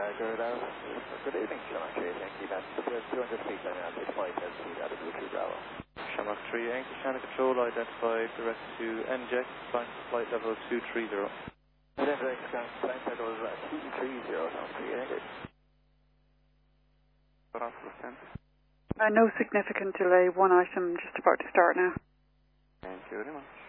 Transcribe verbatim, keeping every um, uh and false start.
Roger that. Good evening, Shamrock three Yankee. That's two hundred feet and now six five seven feet out of Blue Tree Bravo. Shamrock three Yankee, channel control identified, direct to N J X, flight, flight level two three zero. N J X, flight level two three zero, sounds three Yankee. Uh, no significant delay, one item just about to start now. Thank you very much.